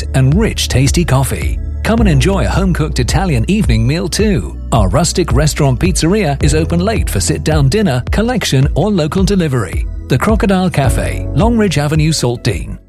and rich, tasty coffee. Come and enjoy a home-cooked Italian evening meal too. Our rustic restaurant pizzeria is open late for sit-down dinner, collection or local delivery. The Crocodile Cafe, Longridge Avenue, Saltdean.